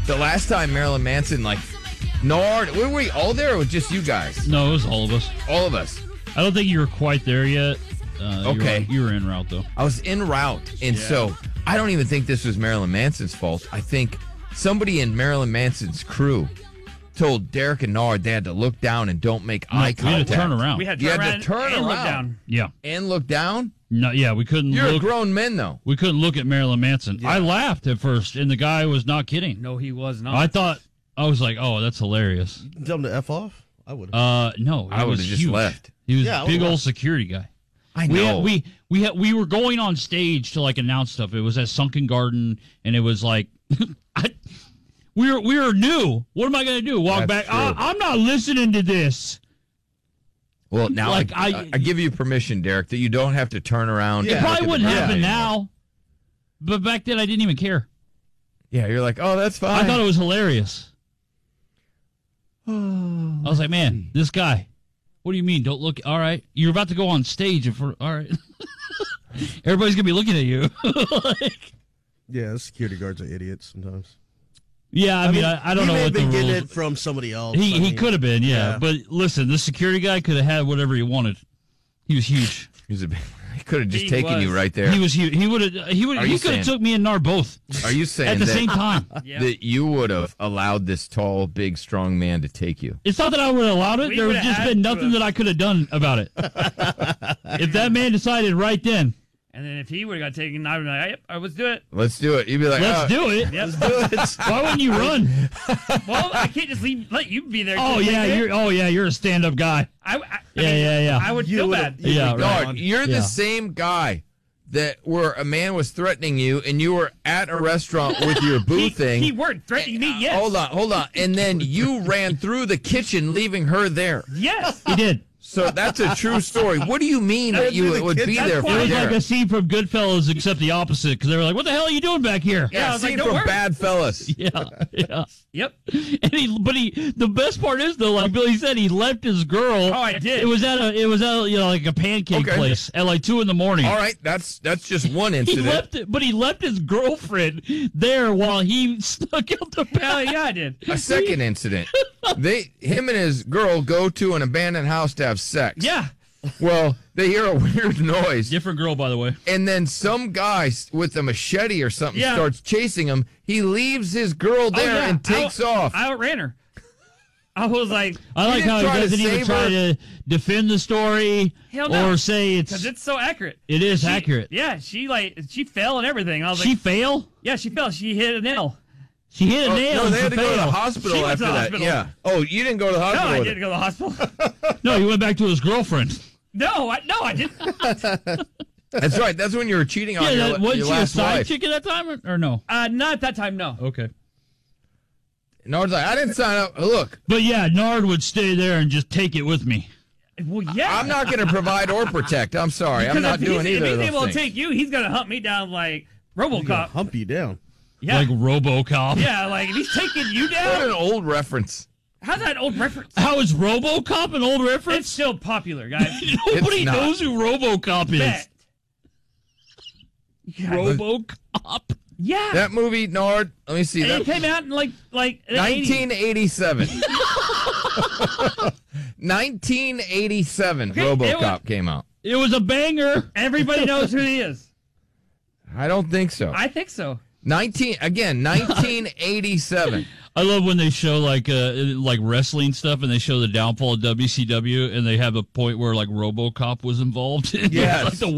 the last time Marilyn Manson, Nard, were we all there or was just you guys? No, it was all of us. All of us. I don't think you were quite there yet. Okay. You were en route, though. I was en route, and so I don't even think this was Marilyn Manson's fault. I think somebody in Marilyn Manson's crew told Derek and Nard they had to look down and don't make eye contact. We had to turn around. We had You to had to turn and around. look down. Yeah. And look down? No, yeah, we couldn't You're look. grown men, though. We couldn't look at Marilyn Manson. Yeah. I laughed at first, and the guy was not kidding. No, he was not. I was like, oh, that's hilarious. You tell him to F off? I would have. No. I would have just left. He was a big old security guy. I know. We were going on stage to announce stuff. It was at Sunken Garden, and it was like, we were new. What am I going to do? Walk That's back? true. I'm not listening to this. Well, now I give you permission, Derek, that you don't have to turn around. It and probably look at the wouldn't happen ground now, but back then I didn't even care. Yeah, you're like, oh, that's fine. I thought it was hilarious. I was like, man, this guy. What do you mean? Don't look. All right, you're about to go on stage. All right, everybody's gonna be looking at you. Yeah, security guards are idiots sometimes. Yeah, I mean, I don't know what the He may have been getting rules. it from somebody else. He could have been, yeah. But listen, the security guy could have had whatever he wanted. He was huge. He could have just taken you right there. He was huge. He could have took me and Nar both. Are you saying at the same time that you would have allowed this tall, big, strong man to take you? It's not that I would have allowed it. There would have just been nothing that I could have done about it. If that man decided right then. And then if he would have got taken, I would be like, yep, let's do it. Let's do it. You'd be like, let's do it. Yep. Let's do it. Why wouldn't you run? Well, I can't just let you be there. Oh yeah, you're a stand-up guy. Yeah. I would feel bad. Yeah, right. Nard, you're the same guy that where a man was threatening you, and you were at a restaurant with your boo thing. He weren't threatening me. Yes. Hold on, and then you ran through the kitchen, leaving her there. Yes, he did. So that's a true story. What do you mean that you would be there for It was Derek? like a scene from Goodfellas, except the opposite, because they were like, what the hell are you doing back here? Yeah, I was scene like, from don't worry. Bad Fellas. Yeah. Yep. And the best part is though, like Billy said, he left his girl. Oh, I did. It was at like a pancake place at like 2 a.m. All right, that's just one incident. He left his girlfriend there while he snuck out the back. Hell yeah, I did. A second incident. Him and his girl go to an abandoned house to have sex. Yeah. Well, they hear a weird noise. Different girl, by the way. And then some guy with a machete or something starts chasing him. He leaves his girl there and takes off. I outran her. I was like, I like how he doesn't even try to defend the story or say because it's so accurate. It is accurate. Yeah, she fell and everything. I was she fail? Yeah, she fell. She hit a nail. She hit a nail. No, they had to go to the hospital She went after to the that. hospital. Yeah. Oh, you didn't go to the hospital? No, I with didn't her. go to the hospital. No, he went back to his girlfriend. No, I didn't. That's right. That's when you were cheating on your wasn't your she a last side wife. chick at that time or no? Not at that time, no. Okay. Nard's like, I didn't sign up. Look. But yeah, Nard would stay there and just take it with me. Well, yeah. I'm not going to provide or protect. I'm sorry. I'm not doing either If of he's those able things. to take you, he's going to hunt me down like He's gonna RoboCop. hump you down. Yeah. Like RoboCop. Yeah, like if he's taking you What down. an old reference. How's that an old reference? How is RoboCop an old reference? It's still popular, guys. Nobody It's not. knows who RoboCop is. Bet. RoboCop. Yeah. That movie, Nard, let me see. And That it came out in like the 80s. 1987. 1987, Okay, RoboCop came out. It was a banger. Everybody knows who he is. I don't think so. I think so. 1987. I love when they show like wrestling stuff and they show the downfall of WCW and they have a point where like RoboCop was involved. Yes. Like the